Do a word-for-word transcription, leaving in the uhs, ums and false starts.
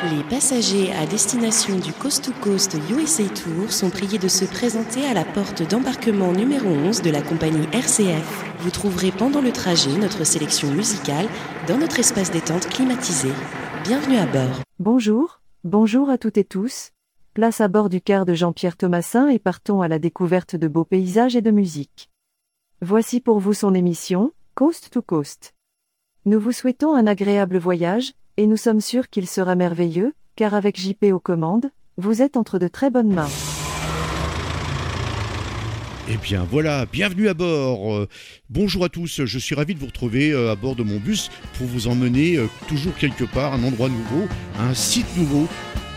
Les passagers à destination du Coast to Coast U S A Tour sont priés de se présenter à la porte d'embarquement numéro onze de la compagnie R C F. Vous trouverez pendant le trajet notre sélection musicale dans notre espace détente climatisé. Bienvenue à bord. Bonjour, bonjour à toutes et tous. Place à bord du car de Jean-Pierre Thomassin et partons à la découverte de beaux paysages et de musique. Voici pour vous son émission, Coast to Coast. Nous vous souhaitons un agréable voyage, et nous sommes sûrs qu'il sera merveilleux, car avec J P aux commandes, vous êtes entre de très bonnes mains. Eh bien voilà, bienvenue à bord. Euh, bonjour à tous, je suis ravi de vous retrouver euh, à bord de mon bus pour vous emmener euh, toujours quelque part, un endroit nouveau, un site nouveau